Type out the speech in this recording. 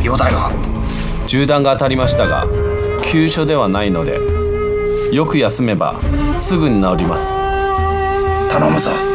容体は？ 銃弾が当たりましたが急所ではないので、よく休めばすぐに治ります。 頼むぞ。